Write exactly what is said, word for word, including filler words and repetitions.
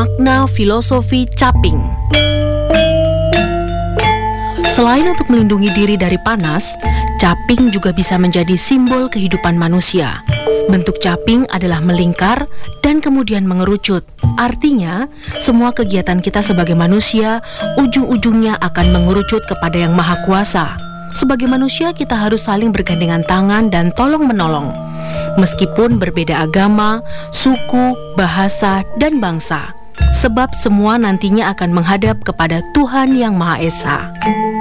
makna filosofi caping. Selain untuk melindungi diri dari panas, caping juga bisa menjadi simbol kehidupan manusia. Bentuk caping adalah melingkar dan kemudian mengerucut. Artinya, semua kegiatan kita sebagai manusia ujung-ujungnya akan mengerucut kepada Yang Maha Kuasa. Sebagai manusia, kita harus saling bergandengan tangan dan tolong-menolong, meskipun berbeda agama, suku, bahasa, dan bangsa. Sebab semua nantinya akan menghadap kepada Tuhan Yang Maha Esa.